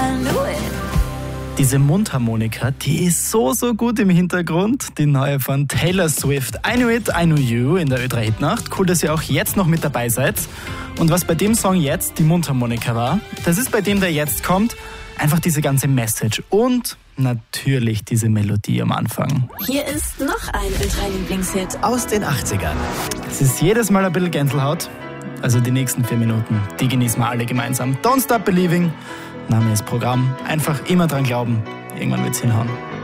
I knew it. Diese Mundharmonika, die ist so gut im Hintergrund. Die neue von Taylor Swift, I Knew It, I Knew You in der Ö3 Hitnacht. Cool, dass ihr auch jetzt noch mit dabei seid. Und was bei dem Song jetzt die Mundharmonika war, das ist bei dem, der jetzt kommt, einfach diese ganze Message und natürlich diese Melodie am Anfang. Hier ist noch ein Ö3-Lieblingshit Aus den 80ern. Es ist jedes Mal ein bisschen Gänsehaut. Also die nächsten 4 Minuten, die genießen wir alle gemeinsam. Don't Stop Believing. Name ist Programm. Einfach immer dran glauben. Irgendwann wird's hinhauen.